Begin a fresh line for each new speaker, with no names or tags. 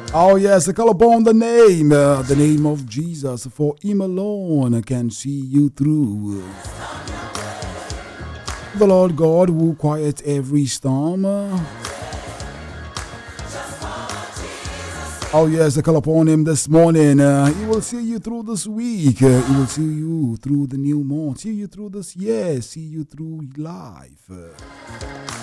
Oh yes, call upon the name of Jesus, for him alone can see you through. The Lord God will quiet every storm. Oh yes, call upon him this morning. He will see you through this week. He will see you through the new month. See you through this year. See you through life.